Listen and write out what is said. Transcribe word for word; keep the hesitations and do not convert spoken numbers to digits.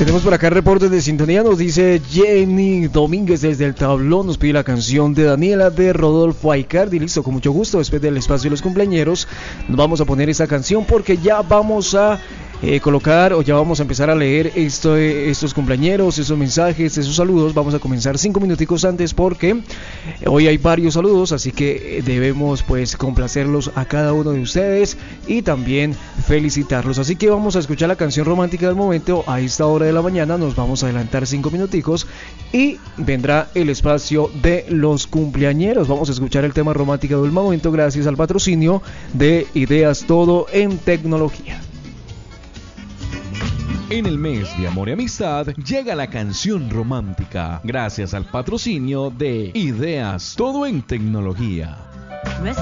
Tenemos por acá reportes de sintonía, nos dice Jenny Domínguez desde el tablón, nos pide la canción de Daniela de Rodolfo Aicardi. Listo, con mucho gusto, después del espacio de los cumpleañeros nos vamos a poner esa canción porque ya vamos a eh, colocar o ya vamos a empezar a leer esto, estos cumpleañeros, estos mensajes, esos saludos. Vamos a comenzar cinco minuticos antes porque hoy hay varios saludos, así que debemos pues complacerlos a cada uno de ustedes y también felicitarlos. Así que vamos a escuchar la canción romántica del momento a esta hora de la mañana. Nos vamos a adelantar cinco minuticos y vendrá el espacio de los cumpleañeros. Vamos a escuchar el tema romántico del momento gracias al patrocinio de Ideas Todo en Tecnología. En el mes de amor y amistad llega la canción romántica gracias al patrocinio de Ideas Todo en Tecnología.